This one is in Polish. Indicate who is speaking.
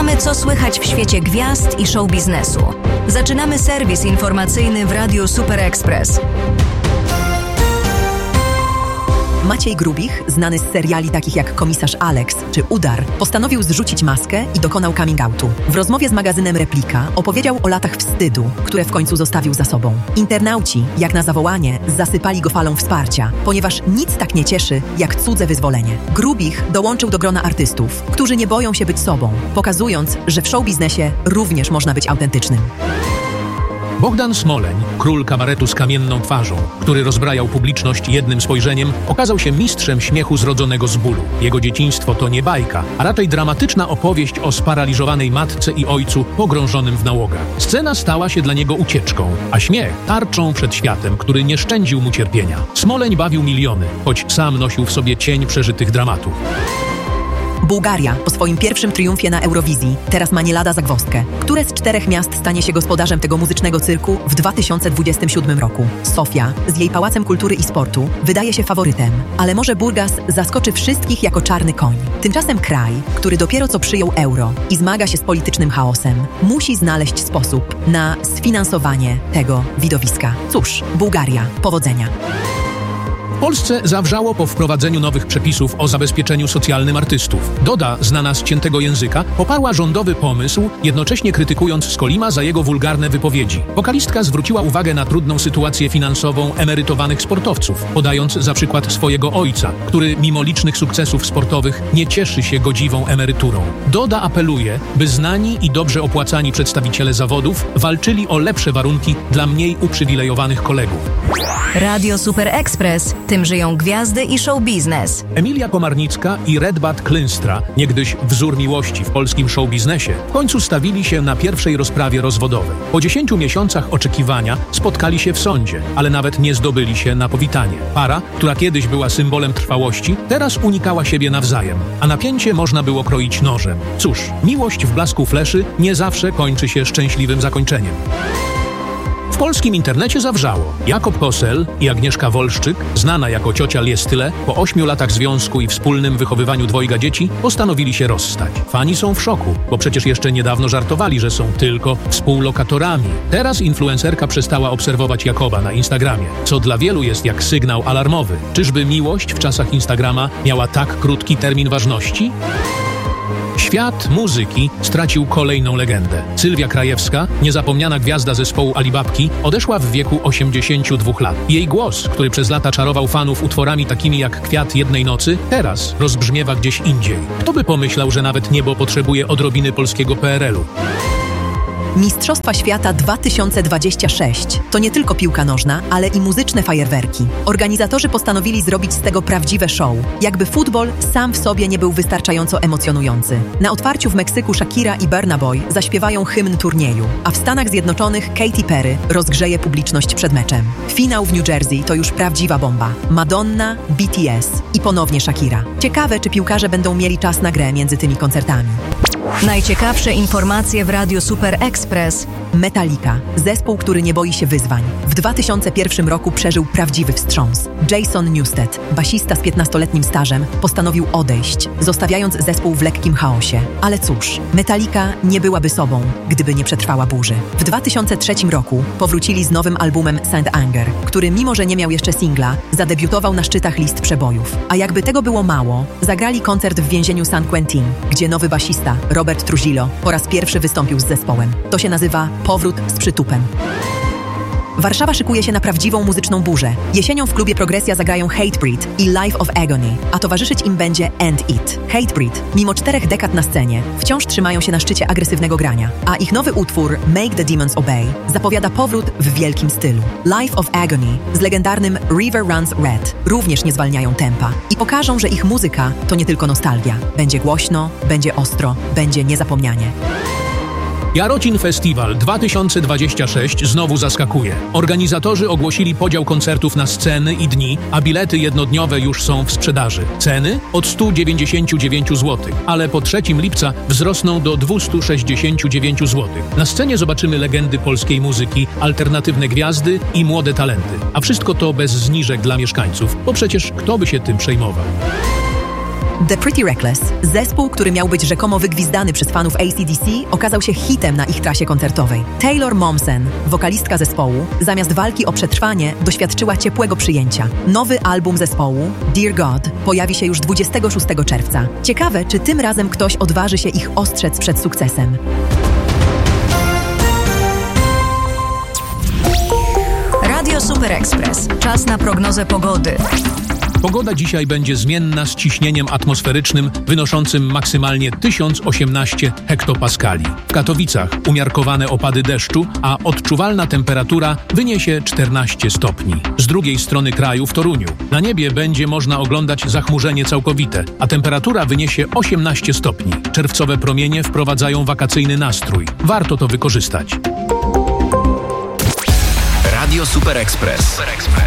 Speaker 1: Sprawdzamy, co słychać w świecie gwiazd i show biznesu. Zaczynamy serwis informacyjny w Radiu Super Express.
Speaker 2: Maciej Grubich, znany z seriali takich jak Komisarz Alex czy Udar, postanowił zrzucić maskę i dokonał coming outu. W rozmowie z magazynem Replika opowiedział o latach wstydu, które w końcu zostawił za sobą. Internauci, jak na zawołanie, zasypali go falą wsparcia, ponieważ nic tak nie cieszy jak cudze wyzwolenie. Grubich dołączył do grona artystów, którzy nie boją się być sobą, pokazując, że w show biznesie również można być autentycznym.
Speaker 3: Bogdan Smoleń, król kabaretu z kamienną twarzą, który rozbrajał publiczność jednym spojrzeniem, okazał się mistrzem śmiechu zrodzonego z bólu. Jego dzieciństwo to nie bajka, a raczej dramatyczna opowieść o sparaliżowanej matce i ojcu pogrążonym w nałogach. Scena stała się dla niego ucieczką, a śmiech tarczą przed światem, który nie szczędził mu cierpienia. Smoleń bawił miliony, choć sam nosił w sobie cień przeżytych dramatów.
Speaker 2: Bułgaria po swoim pierwszym triumfie na Eurowizji teraz ma nie lada zagwozdkę. Które z 4 miast stanie się gospodarzem tego muzycznego cyrku w 2027 roku? Sofia z jej Pałacem Kultury i Sportu wydaje się faworytem, ale może Burgas zaskoczy wszystkich jako czarny koń. Tymczasem kraj, który dopiero co przyjął euro i zmaga się z politycznym chaosem, musi znaleźć sposób na sfinansowanie tego widowiska. Cóż, Bułgaria, powodzenia.
Speaker 3: W Polsce zawrzało po wprowadzeniu nowych przepisów o zabezpieczeniu socjalnym artystów. Doda, znana z ciętego języka, poparła rządowy pomysł, jednocześnie krytykując Skolima za jego wulgarne wypowiedzi. Wokalistka zwróciła uwagę na trudną sytuację finansową emerytowanych sportowców, podając za przykład swojego ojca, który mimo licznych sukcesów sportowych nie cieszy się godziwą emeryturą. Doda apeluje, by znani i dobrze opłacani przedstawiciele zawodów walczyli o lepsze warunki dla mniej uprzywilejowanych kolegów.
Speaker 1: Radio Super Express. Tym żyją gwiazdy i show biznes.
Speaker 3: Emilia Komarnicka i Redbat Klynstra, niegdyś wzór miłości w polskim show biznesie, w końcu stawili się na pierwszej rozprawie rozwodowej. Po 10 miesiącach oczekiwania spotkali się w sądzie, ale nawet nie zdobyli się na powitanie. Para, która kiedyś była symbolem trwałości, teraz unikała siebie nawzajem, a napięcie można było kroić nożem. Cóż, miłość w blasku fleszy nie zawsze kończy się szczęśliwym zakończeniem. W polskim internecie zawrzało. Jakob Kosel i Agnieszka Wolszczyk, znana jako ciocia Liestyle, po 8 latach związku i wspólnym wychowywaniu 2 dzieci, postanowili się rozstać. Fani są w szoku, bo przecież jeszcze niedawno żartowali, że są tylko współlokatorami. Teraz influencerka przestała obserwować Jakoba na Instagramie, co dla wielu jest jak sygnał alarmowy. Czyżby miłość w czasach Instagrama miała tak krótki termin ważności? Świat muzyki stracił kolejną legendę. Sylwia Krajewska, niezapomniana gwiazda zespołu Alibabki, odeszła w wieku 82 lat. Jej głos, który przez lata czarował fanów utworami takimi jak Kwiat jednej nocy, teraz rozbrzmiewa gdzieś indziej. Kto by pomyślał, że nawet niebo potrzebuje odrobiny polskiego PRL-u?
Speaker 2: Mistrzostwa Świata 2026 to nie tylko piłka nożna, ale i muzyczne fajerwerki. Organizatorzy postanowili zrobić z tego prawdziwe show, jakby futbol sam w sobie nie był wystarczająco emocjonujący. Na otwarciu w Meksyku Shakira i Burna Boy zaśpiewają hymn turnieju, a w Stanach Zjednoczonych Katy Perry rozgrzeje publiczność przed meczem. Finał w New Jersey to już prawdziwa bomba. Madonna, BTS i ponownie Shakira. Ciekawe, czy piłkarze będą mieli czas na grę między tymi koncertami.
Speaker 1: Najciekawsze informacje w Radiu Super Express.
Speaker 2: Metallica, zespół, który nie boi się wyzwań. W 2001 roku przeżył prawdziwy wstrząs. Jason Newsted, basista z 15-letnim stażem, postanowił odejść, zostawiając zespół w lekkim chaosie. Ale cóż, Metallica nie byłaby sobą, gdyby nie przetrwała burzy. W 2003 roku powrócili z nowym albumem Saint Anger, który mimo, że nie miał jeszcze singla, zadebiutował na szczytach list przebojów. A jakby tego było mało, zagrali koncert w więzieniu San Quentin, gdzie nowy basista, Robert Trujillo, po raz pierwszy wystąpił z zespołem. To się nazywa Powrót z przytupem. Warszawa szykuje się na prawdziwą muzyczną burzę. Jesienią w klubie Progresja zagrają Hatebreed i Life of Agony, a towarzyszyć im będzie End It. Hatebreed, mimo 4 dekad na scenie, wciąż trzymają się na szczycie agresywnego grania, a ich nowy utwór Make the Demons Obey zapowiada powrót w wielkim stylu. Life of Agony z legendarnym River Runs Red również nie zwalniają tempa i pokażą, że ich muzyka to nie tylko nostalgia. Będzie głośno, będzie ostro, będzie niezapomnianie.
Speaker 3: Jarocin Festiwal 2026 znowu zaskakuje. Organizatorzy ogłosili podział koncertów na sceny i dni, a bilety jednodniowe już są w sprzedaży. Ceny od 199 zł, ale po 3 lipca wzrosną do 269 zł. Na scenie zobaczymy legendy polskiej muzyki, alternatywne gwiazdy i młode talenty. A wszystko to bez zniżek dla mieszkańców, bo przecież kto by się tym przejmował?
Speaker 2: The Pretty Reckless. Zespół, który miał być rzekomo wygwizdany przez fanów AC/DC, okazał się hitem na ich trasie koncertowej. Taylor Momsen, wokalistka zespołu, zamiast walki o przetrwanie, doświadczyła ciepłego przyjęcia. Nowy album zespołu, Dear God, pojawi się już 26 czerwca. Ciekawe, czy tym razem ktoś odważy się ich ostrzec przed sukcesem.
Speaker 1: Radio Super Express. Czas na prognozę pogody.
Speaker 3: Pogoda dzisiaj będzie zmienna z ciśnieniem atmosferycznym wynoszącym maksymalnie 1018 hektopaskali. W Katowicach umiarkowane opady deszczu, a odczuwalna temperatura wyniesie 14 stopni. Z drugiej strony kraju w Toruniu na niebie będzie można oglądać zachmurzenie całkowite, a temperatura wyniesie 18 stopni. Czerwcowe promienie wprowadzają wakacyjny nastrój. Warto to wykorzystać.
Speaker 4: Radio Super Express.